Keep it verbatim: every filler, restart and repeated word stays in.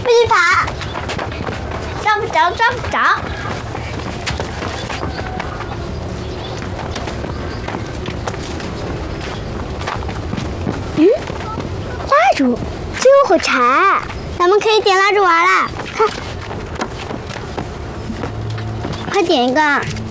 不许爬，抓不着，抓不着。嗯，蜡烛，最后火柴，咱们可以点蜡烛玩了。看，快点一个。